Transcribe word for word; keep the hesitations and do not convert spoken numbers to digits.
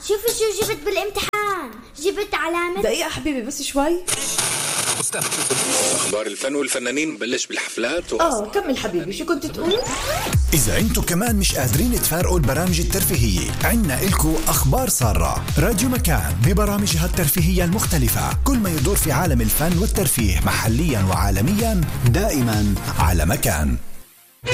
شوفي شو جبت بالامتحان، جبت علامة. دقيقة حبيبي بس شوي. أخبار الفن والفنانين بلش بالحفلات و... آه كمل حبيبي، شو كنت تقول؟ إذا أنتو كمان مش قادرين تفارقوا البرامج الترفيهية، عنا إلكو أخبار سارة. راديو مكان ببرامجها الترفيهية المختلفة، كل ما يدور في عالم الفن والترفيه محليا وعالميا، دائما على مكان.